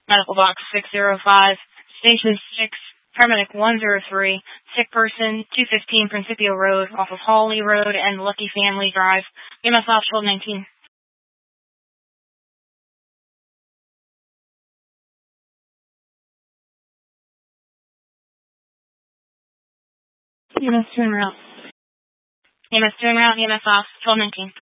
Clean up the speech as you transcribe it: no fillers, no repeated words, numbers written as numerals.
Medical Box 605, Station 6, Paramedic 103, sick person, 215 Principio Road, off of Hawley Road and Lucky Family Drive, EMS off 1219. EMS turn around. EMS turn around, EMS off 1219.